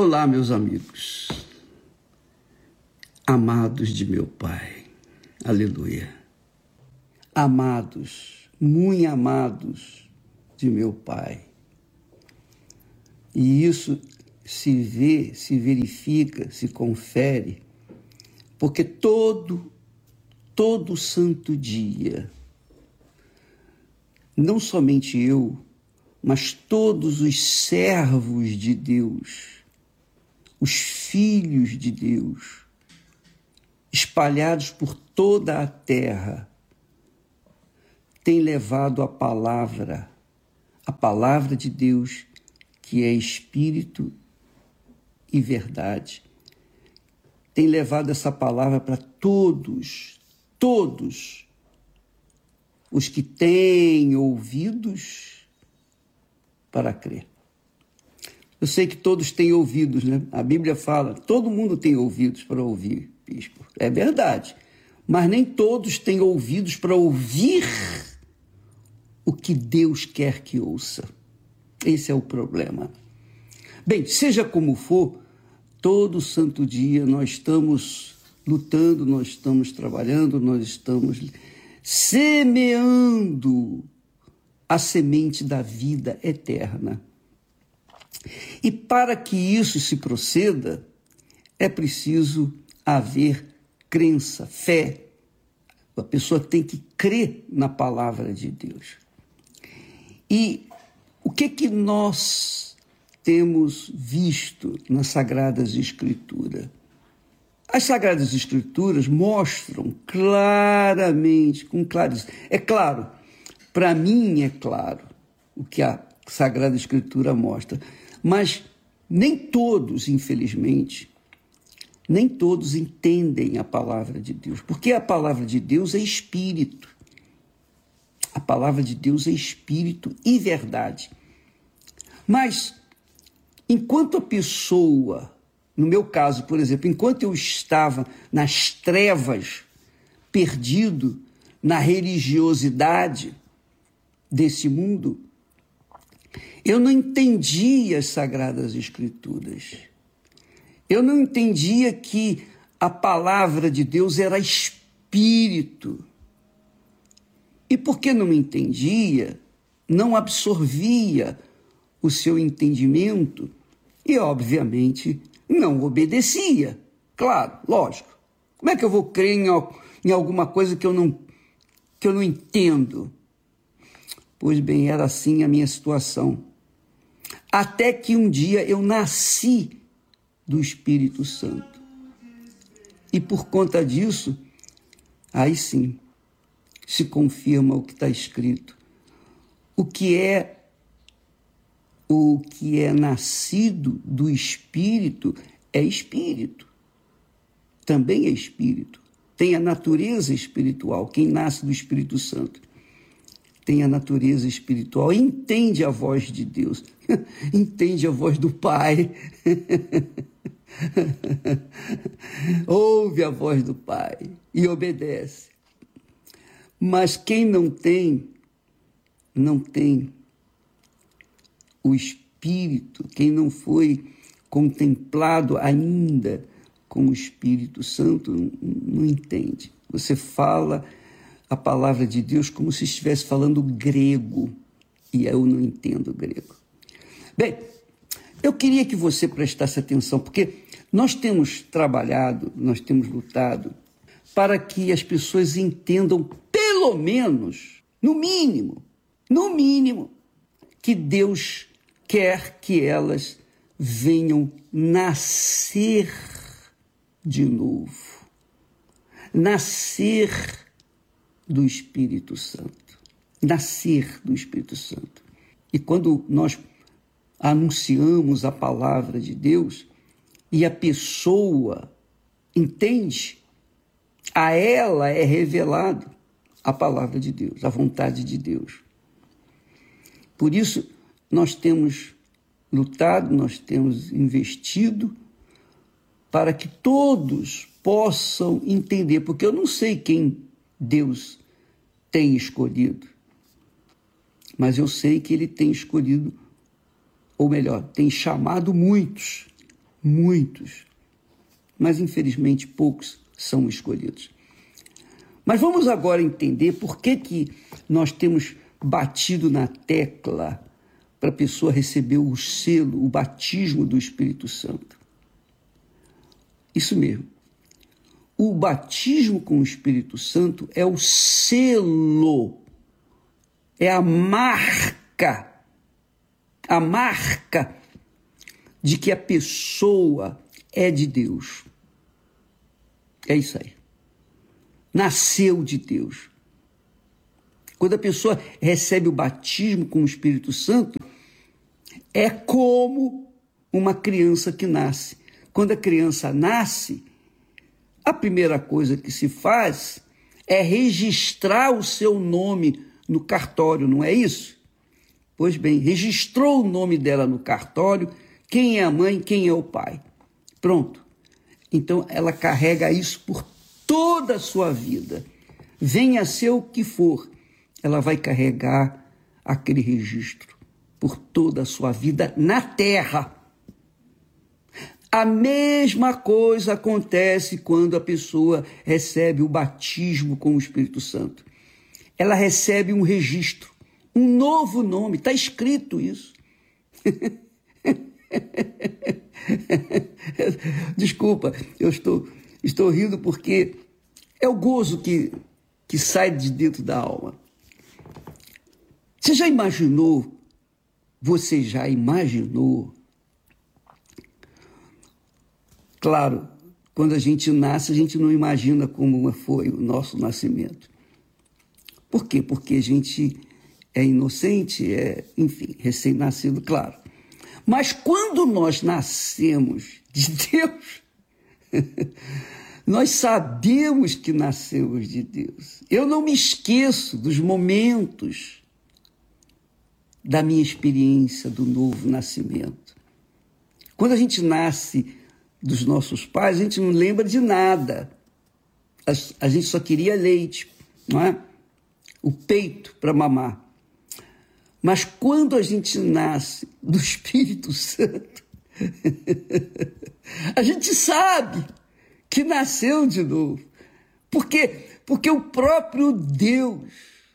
Olá, meus amigos, amados de meu Pai, aleluia, amados, muito amados de meu Pai. E isso se vê, se verifica, se confere, porque todo santo dia, não somente eu, mas todos os servos de Deus, os filhos de Deus, espalhados por toda a terra, têm levado a palavra de Deus, que é Espírito e verdade. Tem levado essa palavra para todos os que têm ouvidos para crer. Eu sei que todos têm ouvidos, né? A Bíblia fala, todo mundo tem ouvidos para ouvir, bispo. É verdade. Mas nem todos têm ouvidos para ouvir o que Deus quer que ouça. Esse é o problema. Bem, seja como for, todo santo dia nós estamos lutando, nós estamos trabalhando, nós estamos semeando a semente da vida eterna. E para que isso se proceda, é preciso haver crença, fé. A pessoa tem que crer na palavra de Deus. E o que nós temos visto nas Sagradas Escrituras? As Sagradas Escrituras mostram claramente, com clareza. É claro, para mim é claro o que a Sagrada Escritura mostra, mas nem todos, infelizmente, nem todos entendem a palavra de Deus, porque a palavra de Deus é Espírito. A palavra de Deus é Espírito e verdade. Mas, enquanto a pessoa, no meu caso, por exemplo, enquanto eu estava nas trevas, perdido na religiosidade desse mundo, eu não entendia as Sagradas Escrituras. Eu não entendia que a palavra de Deus era Espírito. E porque não entendia, não absorvia o seu entendimento e, obviamente, não obedecia. Claro, lógico. Como é que eu vou crer em alguma coisa que eu não entendo? Pois bem, era assim a minha situação. Até que um dia eu nasci do Espírito Santo. E por conta disso, aí sim, se confirma o que está escrito. O que é nascido do Espírito é Espírito. Também é Espírito. Tem a natureza espiritual. Quem nasce do Espírito Santo tem a natureza espiritual, entende a voz de Deus, entende a voz do Pai, ouve a voz do Pai e obedece. Mas quem não tem o Espírito, quem não foi contemplado ainda com o Espírito Santo, não entende. Você fala a palavra de Deus como se estivesse falando grego, e eu não entendo grego. Bem, eu queria que você prestasse atenção, porque nós temos trabalhado, nós temos lutado para que as pessoas entendam, pelo menos, no mínimo, que Deus quer que elas venham nascer de novo, nascer do Espírito Santo, nascer do Espírito Santo. E quando nós anunciamos a palavra de Deus e a pessoa entende, a ela é revelado a palavra de Deus, a vontade de Deus. Por isso, nós temos lutado, nós temos investido para que todos possam entender, porque eu não sei quem Deus tem escolhido, mas eu sei que Ele tem escolhido, ou melhor, tem chamado muitos muitos, mas infelizmente poucos são escolhidos. Mas vamos agora entender por que nós temos batido na tecla para a pessoa receber o selo, o batismo do Espírito Santo. Isso mesmo. O batismo com o Espírito Santo é o selo, é a marca de que a pessoa é de Deus. É isso aí. Nasceu de Deus. Quando a pessoa recebe o batismo com o Espírito Santo, é como uma criança que nasce. Quando a criança nasce, a primeira coisa que se faz é registrar o seu nome no cartório, não é isso? Pois bem, registrou o nome dela no cartório, quem é a mãe, quem é o pai. Pronto. Então, ela carrega isso por toda a sua vida. Venha a ser o que for, ela vai carregar aquele registro por toda a sua vida na terra. A mesma coisa acontece quando a pessoa recebe o batismo com o Espírito Santo. Ela recebe um registro, um novo nome, está escrito isso. Desculpa, eu estou rindo porque é o gozo que sai de dentro da alma. Você já imaginou Claro, quando a gente nasce, a gente não imagina como foi o nosso nascimento. Por quê? Porque a gente é inocente, enfim, recém-nascido, claro. Mas quando nós nascemos de Deus, nós sabemos que nascemos de Deus. Eu não me esqueço dos momentos da minha experiência do novo nascimento. Quando a gente nasce dos nossos pais, a gente não lembra de nada. A gente só queria leite, não é? O peito para mamar. Mas quando a gente nasce do Espírito Santo, a gente sabe que nasceu de novo. Por quê? Porque o próprio Deus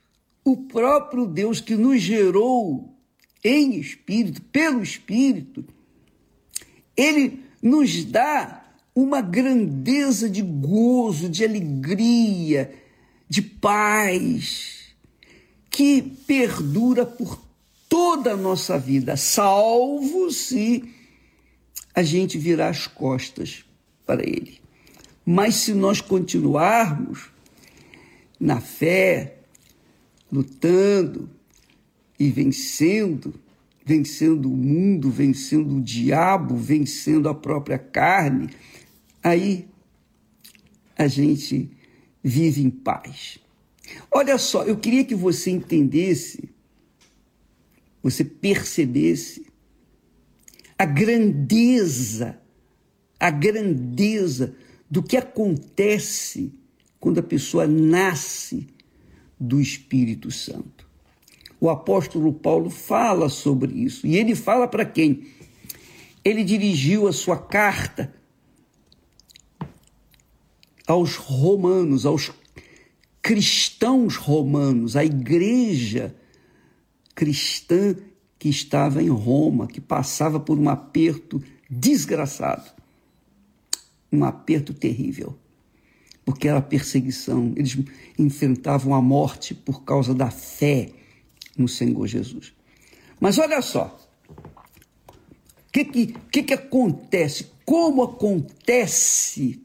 que nos gerou em espírito, pelo Espírito, ele nos dá uma grandeza de gozo, de alegria, de paz, que perdura por toda a nossa vida, salvo se a gente virar as costas para ele. Mas se nós continuarmos na fé, lutando e vencendo o mundo, vencendo o diabo, vencendo a própria carne, aí a gente vive em paz. Olha só, eu queria que você entendesse, você percebesse a grandeza do que acontece quando a pessoa nasce do Espírito Santo. O apóstolo Paulo fala sobre isso. E ele fala para quem? Ele dirigiu a sua carta aos romanos, aos cristãos romanos, à igreja cristã que estava em Roma, que passava por um aperto desgraçado, um aperto terrível, porque era perseguição. Eles enfrentavam a morte por causa da fé no Senhor Jesus. Mas olha só, o que acontece? Como acontece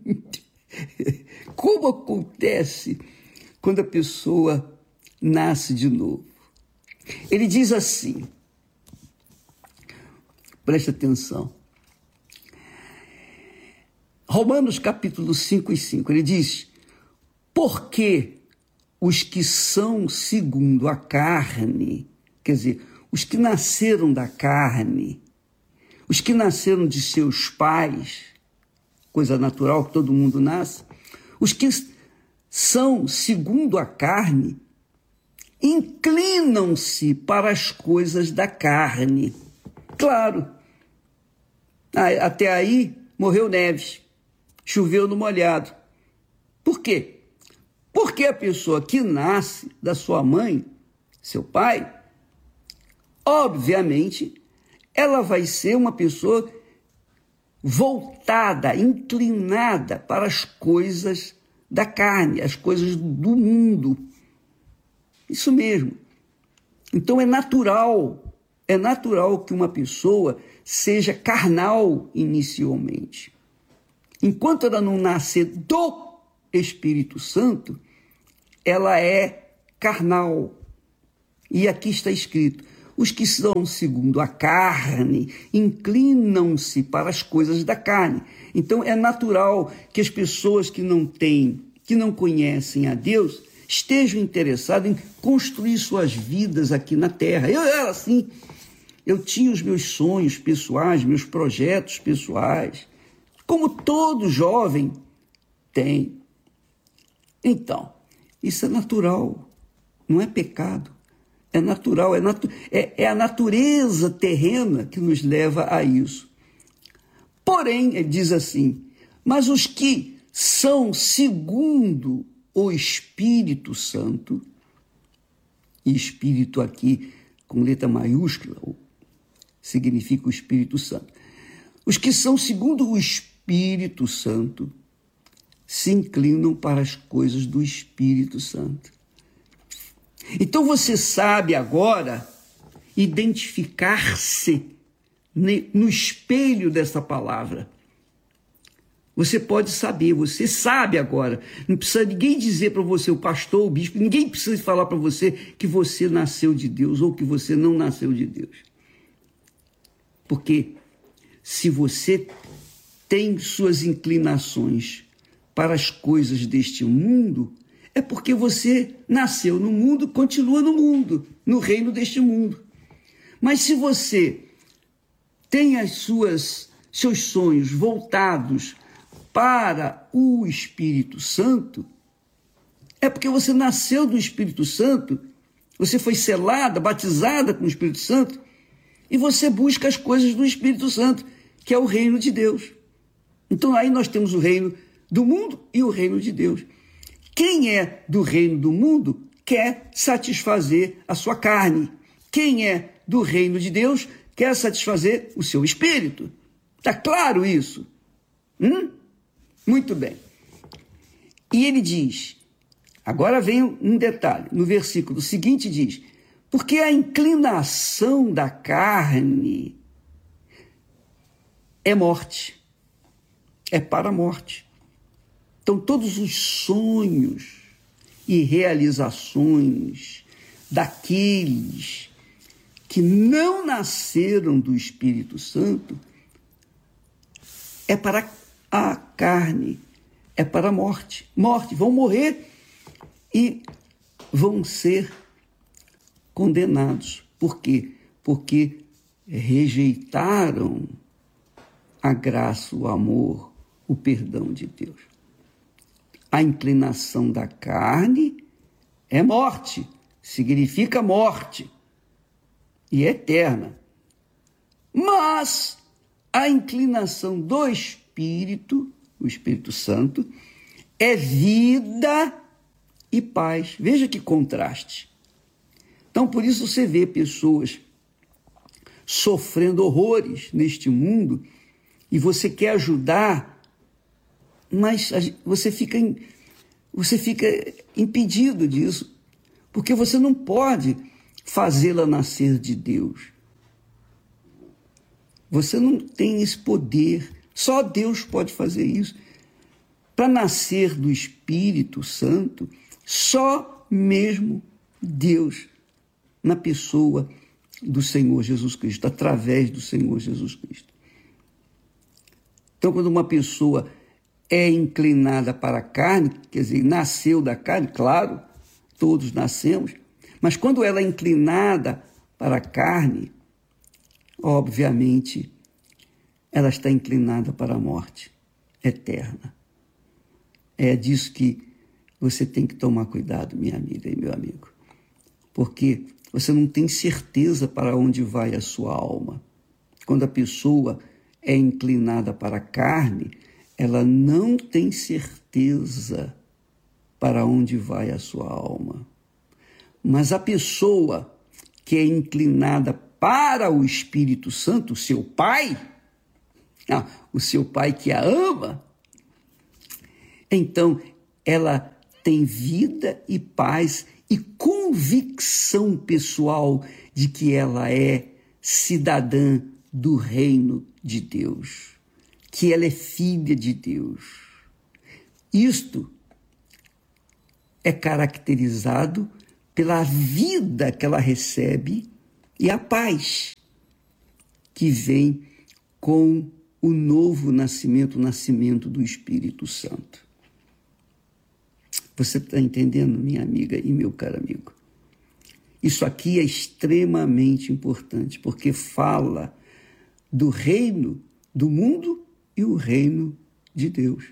quando a pessoa nasce de novo? Ele diz assim, presta atenção, Romanos capítulo 5 e 5, ele diz, porque os que são segundo a carne, quer dizer, os que nasceram da carne, os que nasceram de seus pais, coisa natural que todo mundo nasce, os que são segundo a carne, inclinam-se para as coisas da carne. Claro, Até aí, morreu Neves, choveu no molhado. Por quê? Porque a pessoa que nasce da sua mãe, seu pai, obviamente, ela vai ser uma pessoa voltada, inclinada para as coisas da carne, as coisas do mundo. Isso mesmo. Então é natural que uma pessoa seja carnal inicialmente. Enquanto ela não nascer do Espírito Santo, ela é carnal. E aqui está escrito: os que são segundo a carne inclinam-se para as coisas da carne. Então é natural que as pessoas que não conhecem a Deus, estejam interessadas em construir suas vidas aqui na terra. Eu era assim, eu tinha os meus sonhos pessoais, meus projetos pessoais, como todo jovem tem. Então, isso é natural, não é pecado, é natural, é a natureza terrena que nos leva a isso. Porém, ele diz assim, mas os que são segundo o Espírito Santo, e Espírito aqui com letra maiúscula, significa o Espírito Santo. Os que são segundo o Espírito Santo se inclinam para as coisas do Espírito Santo. Então você sabe agora identificar-se no espelho dessa palavra. Você pode saber, você sabe agora. Não precisa ninguém dizer para você, o pastor, o bispo, ninguém precisa falar para você que você nasceu de Deus ou que você não nasceu de Deus. Porque se você tem suas inclinações para as coisas deste mundo, é porque você nasceu no mundo, continua no mundo, no reino deste mundo. Mas se você tem seus sonhos voltados para o Espírito Santo, é porque você nasceu do Espírito Santo, você foi selada, batizada com o Espírito Santo, e você busca as coisas do Espírito Santo, que é o reino de Deus. Então aí nós temos o reino do mundo e o reino de Deus. Quem é do reino do mundo quer satisfazer a sua carne. Quem é do reino de Deus quer satisfazer o seu espírito. Está claro isso? Muito bem. E ele diz, agora vem um detalhe, no versículo seguinte diz, porque a inclinação da carne é morte, é para a morte. Então, todos os sonhos e realizações daqueles que não nasceram do Espírito Santo é para a carne, é para a morte. Morte, vão morrer e vão ser condenados. Por quê? Porque rejeitaram a graça, o amor, o perdão de Deus. A inclinação da carne é morte, significa morte e eterna. Mas a inclinação do Espírito, o Espírito Santo, é vida e paz. Veja que contraste. Então, por isso você vê pessoas sofrendo horrores neste mundo e você quer ajudar, mas você fica impedido disso, porque você não pode fazê-la nascer de Deus. Você não tem esse poder, só Deus pode fazer isso. Para nascer do Espírito Santo, só mesmo Deus, na pessoa do Senhor Jesus Cristo, através do Senhor Jesus Cristo. Então, quando uma pessoa é inclinada para a carne, quer dizer, nasceu da carne, claro, todos nascemos, mas quando ela é inclinada para a carne, obviamente, ela está inclinada para a morte eterna. É disso que você tem que tomar cuidado, minha amiga e meu amigo, porque você não tem certeza para onde vai a sua alma. Quando a pessoa é inclinada para a carne, ela não tem certeza para onde vai a sua alma. Mas a pessoa que é inclinada para o Espírito Santo, seu Pai, o seu Pai que a ama, então ela tem vida e paz e convicção pessoal de que ela é cidadã do reino de Deus, que ela é filha de Deus. Isto é caracterizado pela vida que ela recebe e a paz que vem com o novo nascimento, o nascimento do Espírito Santo. Você está entendendo, minha amiga e meu caro amigo? Isso aqui é extremamente importante, porque fala do reino do mundo e o reino de Deus.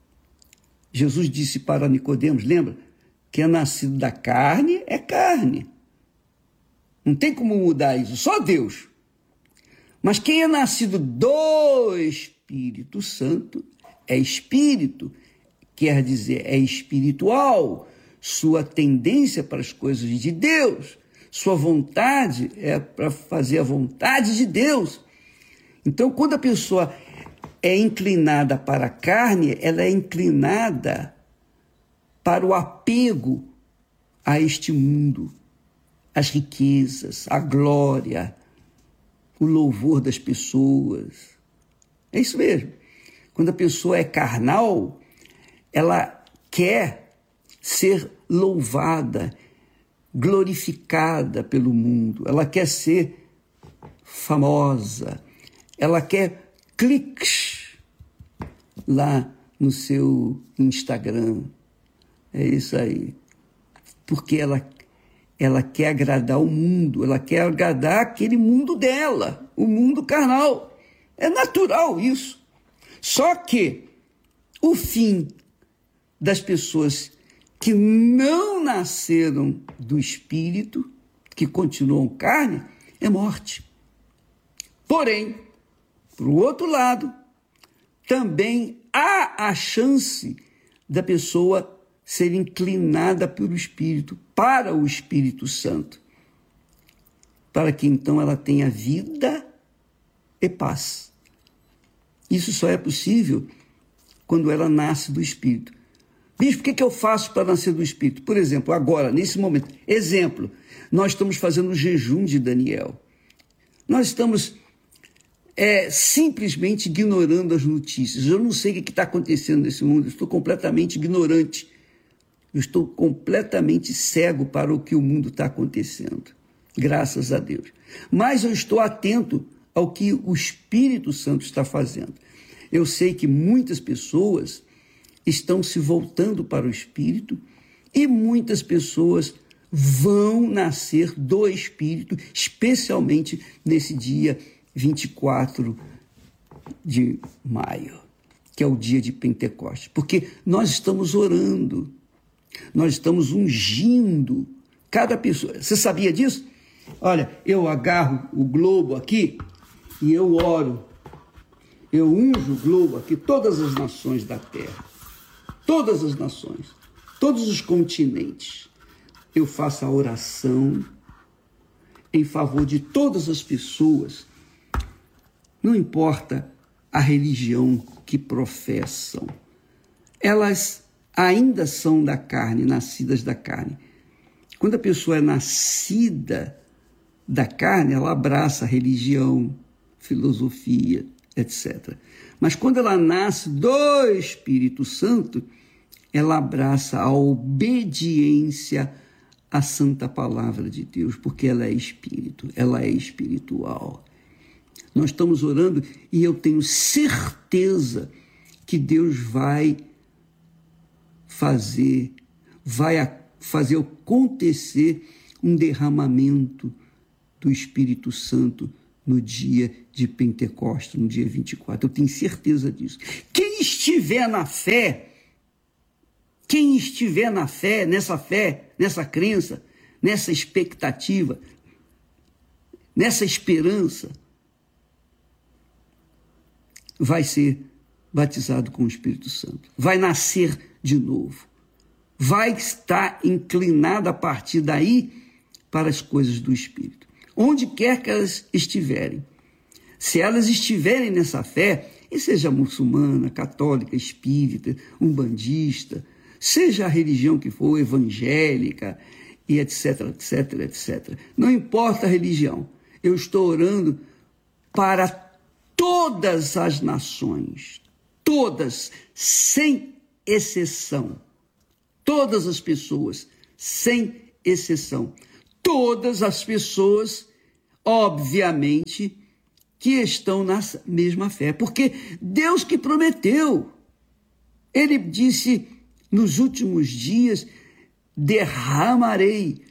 Jesus disse para Nicodemos, lembra? Quem é nascido da carne é carne. Não tem como mudar isso, só Deus. Mas quem é nascido do Espírito Santo é espírito, quer dizer, é espiritual. Sua tendência para as coisas de Deus, sua vontade é para fazer a vontade de Deus. Então, quando a pessoa é inclinada para a carne, ela é inclinada para o apego a este mundo, as riquezas, a glória, o louvor das pessoas. É isso mesmo. Quando a pessoa é carnal, ela quer ser louvada, glorificada pelo mundo. Ela quer ser famosa. Ela quer cliques lá no seu Instagram. É isso aí. Porque ela quer agradar o mundo, ela quer agradar aquele mundo dela, o mundo carnal. É natural isso. Só que o fim das pessoas que não nasceram do Espírito, que continuam carne, é morte. Porém, por outro lado, também há a chance da pessoa ser inclinada pelo Espírito, para o Espírito Santo, para que então ela tenha vida e paz. Isso só é possível quando ela nasce do Espírito. Bispo, o que eu faço para nascer do Espírito? Por exemplo, agora, nesse momento, exemplo, nós estamos fazendo o jejum de Daniel. Nós estamos simplesmente ignorando as notícias. Eu não sei o que está acontecendo nesse mundo, eu estou completamente ignorante. Eu estou completamente cego para o que o mundo está acontecendo, graças a Deus. Mas eu estou atento ao que o Espírito Santo está fazendo. Eu sei que muitas pessoas estão se voltando para o Espírito e muitas pessoas vão nascer do Espírito, especialmente nesse dia 24 de maio, que é o dia de Pentecostes, porque nós estamos orando, nós estamos ungindo cada pessoa. Você sabia disso? Olha, eu agarro o globo aqui e eu oro. Eu unjo o globo aqui, todas as nações da terra, todas as nações, todos os continentes. Eu faço a oração em favor de todas as pessoas, não importa a religião que professam. Elas ainda são da carne, nascidas da carne. Quando a pessoa é nascida da carne, ela abraça a religião, filosofia, etc. Mas quando ela nasce do Espírito Santo, ela abraça a obediência à santa palavra de Deus, porque ela é espírito, ela é espiritual. Nós estamos orando e eu tenho certeza que Deus vai fazer acontecer um derramamento do Espírito Santo no dia de Pentecostes, no dia 24. Eu tenho certeza disso. Quem estiver na fé, nessa crença, nessa expectativa, nessa esperança, vai ser batizado com o Espírito Santo, vai nascer de novo, vai estar inclinado a partir daí para as coisas do Espírito. Onde quer que elas estiverem, se elas estiverem nessa fé, e seja muçulmana, católica, espírita, umbandista, seja a religião que for, evangélica, e etc, etc, etc. Não importa a religião, eu estou orando para todas as nações, todas, sem exceção, todas as pessoas, sem exceção, todas as pessoas, obviamente, que estão na mesma fé, porque Deus que prometeu, Ele disse, nos últimos dias, derramarei